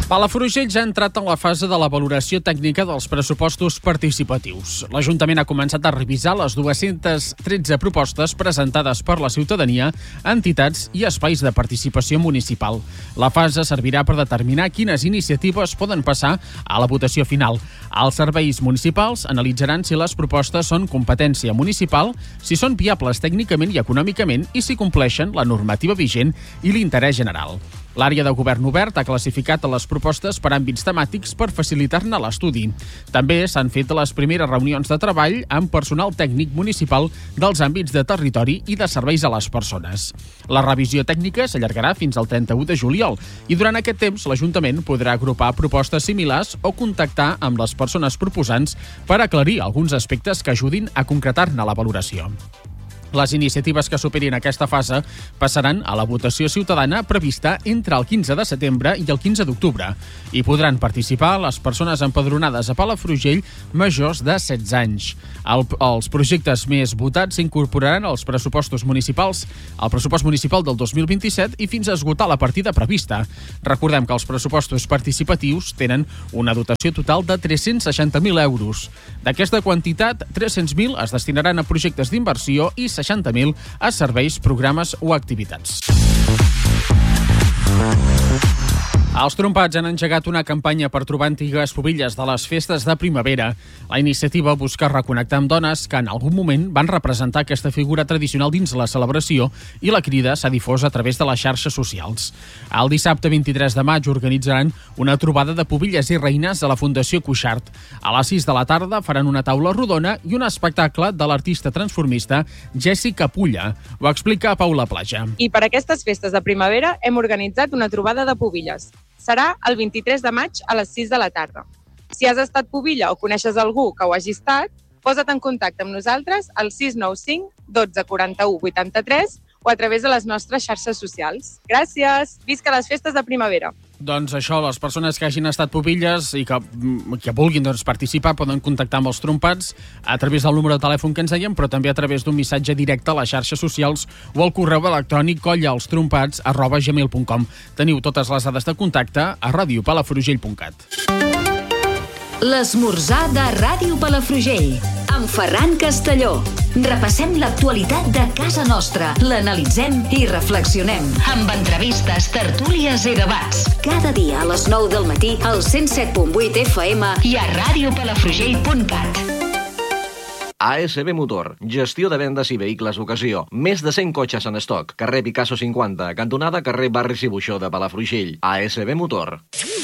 Palafrugell ja ha entrat en la fase de la valoració tècnica dels pressupostos participatius. L'Ajuntament ha començat a revisar les 213 propostes presentades per la ciutadania, entitats i espais de participació municipal. La fase servirà per determinar quines iniciatives poden passar a la votació final. Els serveis municipals analitzaran si les propostes són competència municipal, si són viables tècnicament i econòmicament i si compleixen la normativa vigent i l'interès general. L'àrea de govern obert ha classificat les propostes per àmbits temàtics per facilitar-ne l'estudi. També s'han fet les primeres reunions de treball amb personal tècnic municipal dels àmbits de territori i de serveis a les persones. La revisió tècnica s'allargarà fins al 31 de juliol i durant aquest temps l'Ajuntament podrà agrupar propostes similars o contactar amb les persones proposants per aclarir alguns aspectes que ajudin a concretar-ne la valoració. Les iniciatives que superin aquesta fase passaran a la votació ciutadana prevista entre el 15 de setembre i el 15 d'octubre. Hi podran participar les persones empadronades a Palafrugell majors de 16 anys. Els projectes més votats s'incorporaran als pressupostos municipals, al pressupost municipal del 2027 i fins a esgotar la partida prevista. Recordem que els pressupostos participatius tenen una dotació total de 360.000 euros. D'aquesta quantitat, 300.000 es destinaran a projectes d'inversió i 60.000 a serveis, programes o activitats. Els trompats han engegat una campanya per trobar antigues pubilles de les festes de primavera. La iniciativa busca reconnectar amb dones que en algun moment van representar aquesta figura tradicional dins la celebració i la crida s'ha difós a través de les xarxes socials. El dissabte 23 de maig organitzaran una trobada de pubilles i reines a la Fundació Cuixart. A les 6 de la tarda faran una taula rodona i un espectacle de l'artista transformista Jessica Pulla. Ho explica Paula Plaja. I per aquestes festes de primavera hem organitzat una trobada de pubilles. Serà el 23 de maig a les 6 de la tarda. Si has estat pubilla o coneixes algú que ho hagi estat, posa't en contacte amb nosaltres al 695 12 41 83 o a través de les nostres xarxes socials. Gràcies! Visca les festes de primavera! Doncs això, les persones que hagin estat pubilles i que vulguin participar poden contactar amb els trompats a través del número de telèfon que ens deien, però també a través d'un missatge directe a les xarxes socials o al correu electrònic collaelstrompats@gmail.com. Teniu totes les dades de contacte a radiopalafrugell.cat. L'esmorzar de Ràdio Palafrugell, amb Ferran Castelló. Repassem l'actualitat de casa nostra, l'analitzem i reflexionem. Amb entrevistes, tertúlies i debats. Cada dia a les 9 del matí al 107.8 FM i a radiopalafrugell.cat. ASB Motor, gestió de vendes i vehicles d'ocasió. Més de 100 cotxes en estoc. Carrer Picasso 50, cantonada carrer Barris i Buixó de Palafrugell. ASB Motor.